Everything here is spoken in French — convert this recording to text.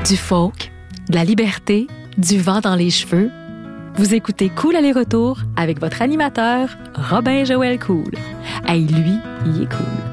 Du folk, de la liberté, du vent dans les cheveux. Vous écoutez Cool Aller-Retour avec votre animateur, Robin Joël Cool. Hey, lui, il est cool.